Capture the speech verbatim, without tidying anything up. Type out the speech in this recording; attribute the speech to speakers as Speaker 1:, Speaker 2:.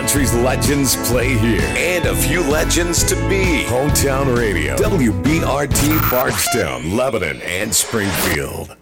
Speaker 1: country's legends play here. And a few legends to be. Hometown Radio, W B R T Bardstown, Lebanon, and Springfield.